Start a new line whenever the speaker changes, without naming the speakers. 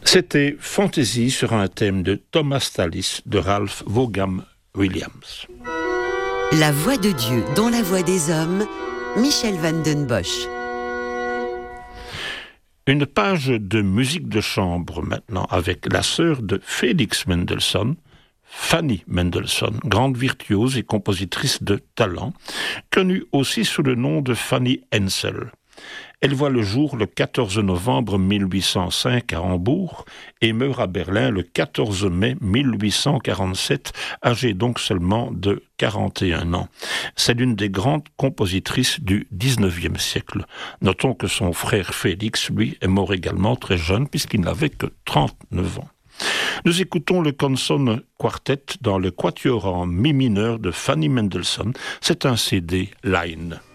C'était Fantasy sur un thème de Thomas Tallis de Ralph Vaughan Williams.
La voix de Dieu dans la voix des hommes, Michel van den Bosch.
Une page de musique de chambre maintenant avec la sœur de Félix Mendelssohn, Fanny Mendelssohn, grande virtuose et compositrice de talent, connue aussi sous le nom de Fanny Hensel. Elle voit le jour le 14 novembre 1805 à Hambourg et meurt à Berlin le 14 mai 1847, âgée donc seulement de 41 ans. C'est l'une des grandes compositrices du XIXe siècle. Notons que son frère Félix, lui, est mort également très jeune puisqu'il n'avait que 39 ans. Nous écoutons le Consonne Quartet dans le quatuor en mi mineur de Fanny Mendelssohn. C'est un CD Line.